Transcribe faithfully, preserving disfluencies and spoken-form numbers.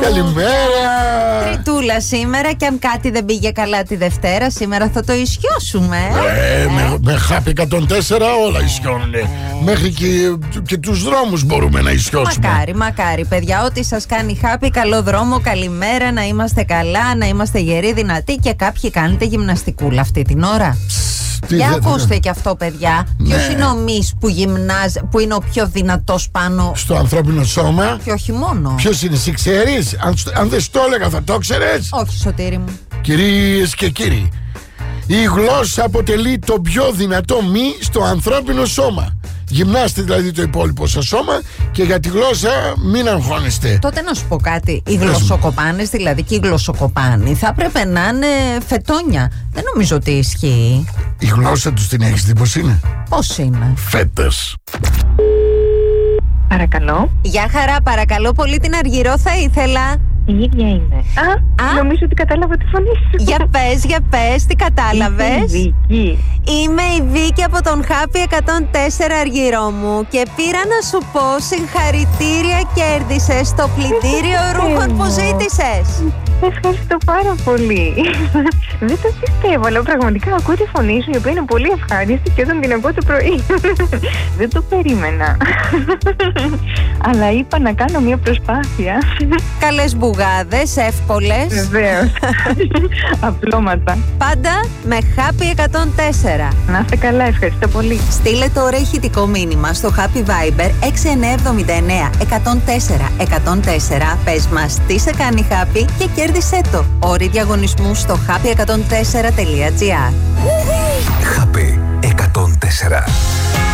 Καλημέρα. Τριτούλα σήμερα, και αν κάτι δεν πήγε καλά τη Δευτέρα, σήμερα θα το ισιώσουμε. Ε, ε. Με, με Happy εκατόν τέσσερα όλα ισιώνουν. Ε. Μέχρι και, και τους δρόμους μπορούμε να ισιώσουμε. Μακάρι, μακάρι, παιδιά. Ό,τι σας κάνει Happy, καλό δρόμο, καλημέρα, να είμαστε καλά, να είμαστε γεροί, δυνατοί. Και κάποιοι κάνετε γυμναστικούλα αυτή την ώρα. Τι Για δε, ακούστε δε. και αυτό, παιδιά. Ναι. Ποιος είναι ο μυς που γυμνάζει, που είναι ο πιο δυνατός πάνω στο ανθρώπινο σώμα? Και όχι μόνο. Ποιος είναι, εσύ ξέρεις? Αν, αν δεν στο έλεγα θα το ξέρεις? Όχι, Σωτήρη μου. Κυρίες και κύριοι, η γλώσσα αποτελεί το πιο δυνατό μη στο ανθρώπινο σώμα. Γυμνάστε δηλαδή το υπόλοιπο σας σώμα, και για τη γλώσσα μην αγχώνεστε. Τότε να σου πω κάτι. Οι γλωσσοκοπάνες, δηλαδή και οι γλωσσοκοπάνοι, θα έπρεπε να είναι φετόνια. Δεν νομίζω ότι ισχύει. Η γλώσσα τους την έχεις δει πως είναι? Πώς είναι? Φέτες. Παρακαλώ. Γεια χαρά, παρακαλώ πολύ, την Αργυρό θα ήθελα. Η ίδια είναι. Α, Α. νομίζω ότι κατάλαβα τη φωνή σου. Για πες, για πες, τι κατάλαβες? Είσαι η Βίκη. Είμαι η Βίκη από τον Happy εκατόν τέσσερα, Αργυρό μου, και πήρα να σου πω συγχαρητήρια, κέρδισες το πλυντήριο ρούχων που ζήτησες. Ευχαριστώ πάρα πολύ. Δεν το πιστεύω, αλλά πραγματικά ακούω τη φωνή σου, η οποία είναι πολύ ευχάριστη, και όταν την ακούω το πρωί δεν το περίμενα. Αλλά είπα να κάνω μια προσπάθεια. Καλές μπουγάδες, εύκολες. Βεβαίως. Απλώματα. Πάντα με Happy εκατόν τέσσερα. Να είστε καλά, ευχαριστώ πολύ. Στείλε τώρα ηχητικό μήνυμα στο Happy Viber έξι εννιά εβδομήντα εννέα εκατόν τέσσερα εκατόν τέσσερα. Πες μας τι σε κάνει Happy και κέρδισέ το. Όροι διαγωνισμού στο happy εκατόν τέσσερα τελεία τζι άρ. Happy εκατόν τέσσερα.